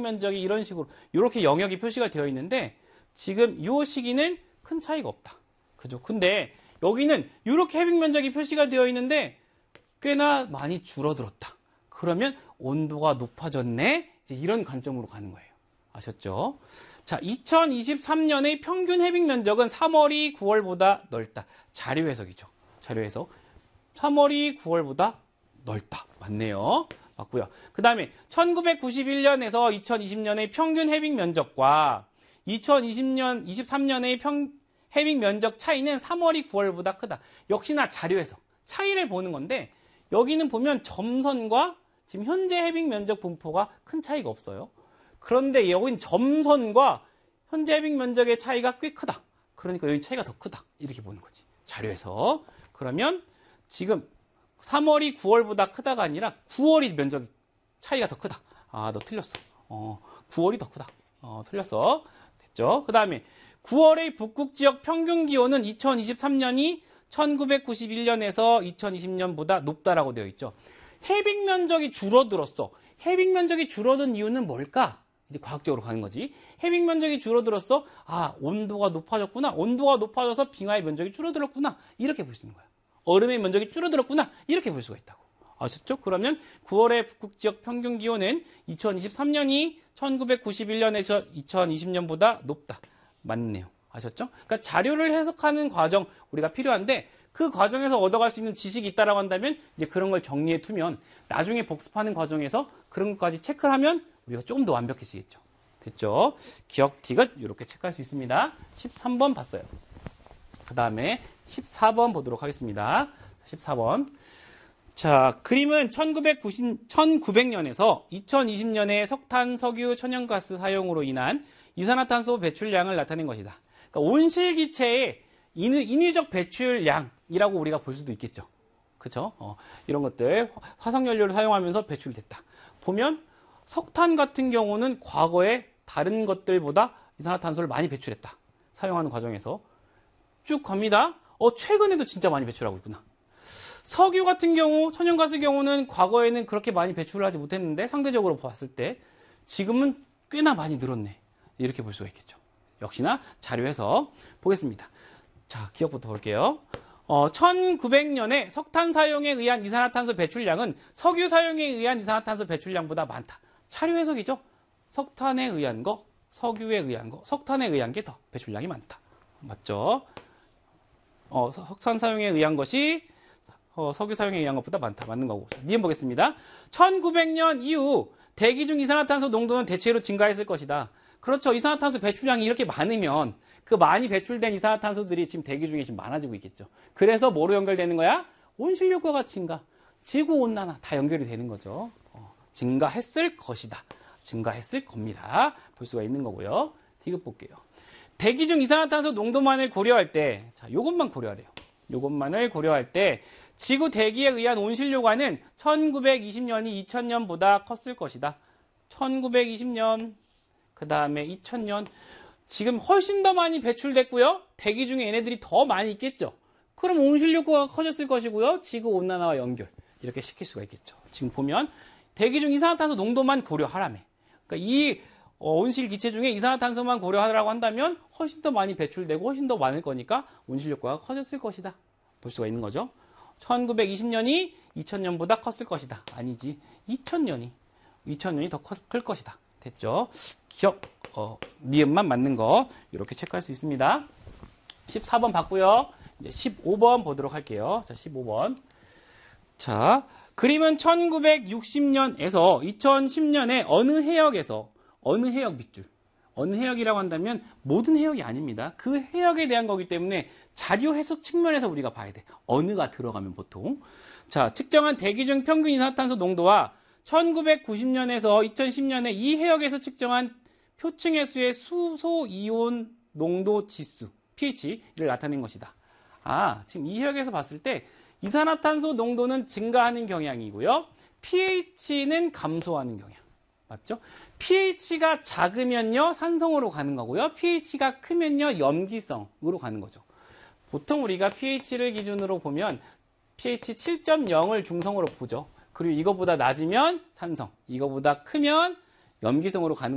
면적이 이런 식으로 이렇게 영역이 표시가 되어 있는데 지금 이 시기는 큰 차이가 없다. 그죠? 근데 여기는 이렇게 해빙 면적이 표시가 되어 있는데 꽤나 많이 줄어들었다. 그러면 온도가 높아졌네? 이제 이런 관점으로 가는 거예요. 아셨죠? 자, 2023년의 평균 해빙 면적은 3월이 9월보다 넓다. 자료 해석이죠. 자료 해석. 3월이 9월보다 넓다. 맞네요. 맞고요. 그 다음에 1991년에서 2020년의 평균 해빙 면적과 23년의 해빙 면적 차이는 3월이 9월보다 크다. 역시나 자료 해석. 차이를 보는 건데 여기는 보면 점선과 지금 현재 해빙 면적 분포가 큰 차이가 없어요. 그런데 여긴 점선과 현재 해빙 면적의 차이가 꽤 크다. 그러니까 여기 차이가 더 크다. 이렇게 보는 거지. 자료에서. 그러면 지금 3월이 9월보다 크다가 아니라 9월이 면적이 차이가 더 크다. 아, 너 틀렸어. 9월이 더 크다. 틀렸어. 됐죠? 그 다음에 9월의 북극 지역 평균 기온은 2023년이 1991년에서 2020년보다 높다라고 되어 있죠. 해빙 면적이 줄어들었어. 해빙 면적이 줄어든 이유는 뭘까? 이제 과학적으로 가는 거지. 해빙 면적이 줄어들었어. 아, 온도가 높아졌구나. 온도가 높아져서 빙하의 면적이 줄어들었구나. 이렇게 볼 수 있는 거야. 얼음의 면적이 줄어들었구나. 이렇게 볼 수가 있다고. 아셨죠? 그러면 9월의 북극 지역 평균 기온은 2023년이 1991년에서 2020년보다 높다. 맞네요. 아셨죠? 그러니까 자료를 해석하는 과정 우리가 필요한데 그 과정에서 얻어갈 수 있는 지식이 있다라고 한다면 이제 그런 걸 정리해 두면 나중에 복습하는 과정에서 그런 것까지 체크를 하면 우리가 조금 더 완벽해지겠죠. 됐죠? 기억 디귿 이렇게 체크할 수 있습니다. 13번 봤어요. 그 다음에 14번 보도록 하겠습니다. 14번. 자, 그림은 1900년에서 2020년의 석탄, 석유, 천연가스 사용으로 인한 이산화탄소 배출량을 나타낸 것이다. 그러니까 온실기체의 인위적 배출량이라고 우리가 볼 수도 있겠죠. 그쵸? 이런 것들 화석연료를 사용하면서 배출됐다. 보면 석탄 같은 경우는 과거에 다른 것들보다 이산화탄소를 많이 배출했다. 사용하는 과정에서 쭉 갑니다. 최근에도 진짜 많이 배출하고 있구나. 석유 같은 경우, 천연가스 경우는 과거에는 그렇게 많이 배출을 하지 못했는데 상대적으로 봤을 때 지금은 꽤나 많이 늘었네. 이렇게 볼 수가 있겠죠. 역시나 자료에서 보겠습니다. 자, 기억부터 볼게요. 1900년에 석탄 사용에 의한 이산화탄소 배출량은 석유 사용에 의한 이산화탄소 배출량보다 많다. 자료 해석이죠. 석탄에 의한 거, 석유에 의한 거, 석탄에 의한 게 더 배출량이 많다. 맞죠? 석탄 사용에 의한 것이 석유 사용에 의한 것보다 많다. 맞는 거고. 니은 보겠습니다. 1900년 이후 대기 중 이산화탄소 농도는 대체로 증가했을 것이다. 그렇죠. 이산화탄소 배출량이 이렇게 많으면 그 많이 배출된 이산화탄소들이 지금 대기 중에 지금 많아지고 있겠죠. 그래서 뭐로 연결되는 거야? 온실효과가 증가, 지구온난화 다 연결이 되는 거죠. 증가했을 것이다. 증가했을 겁니다. 볼 수가 있는 거고요. 디귿 볼게요. 대기 중 이산화탄소 농도만을 고려할 때, 자, 요것만 고려하래요. 요것만을 고려할 때 지구 대기에 의한 온실효과는 1920년이 2000년보다 컸을 것이다. 1920년, 그 다음에 2000년, 지금 훨씬 더 많이 배출됐고요. 대기 중에 얘네들이 더 많이 있겠죠. 그럼 온실효과가 커졌을 것이고요. 지구온난화와 연결, 이렇게 시킬 수가 있겠죠. 지금 보면 대기 중 이산화탄소 농도만 고려하라며. 그러니까 이 온실 기체 중에 이산화탄소만 고려하라고 한다면 훨씬 더 많이 배출되고 훨씬 더 많을 거니까 온실효과가 커졌을 것이다. 볼 수가 있는 거죠. 1920년이 2000년보다 컸을 것이다. 아니지. 2000년이 더 클 것이다. 됐죠? 기억, 니은만 맞는 거 이렇게 체크할 수 있습니다. 14번 봤고요. 이제 15번 보도록 할게요. 자, 15번. 자, 그림은 1960년에서 2010년에 어느 해역 밑줄. 어느 해역이라고 한다면 모든 해역이 아닙니다. 그 해역에 대한 거기 때문에 자료 해석 측면에서 우리가 봐야 돼. 어느가 들어가면 보통. 자, 측정한 대기 중 평균 이산화탄소 농도와 1990년에서 2010년에 이 해역에서 측정한 표층해수의 수소 이온 농도 지수, pH를 나타낸 것이다. 지금 이 해역에서 봤을 때 이산화탄소 농도는 증가하는 경향이고요. pH는 감소하는 경향. 맞죠? pH가 작으면요, 산성으로 가는 거고요. pH가 크면요, 염기성으로 가는 거죠. 보통 우리가 pH를 기준으로 보면 pH 7.0을 중성으로 보죠. 그리고 이거보다 낮으면 산성, 이거보다 크면 염기성으로 가는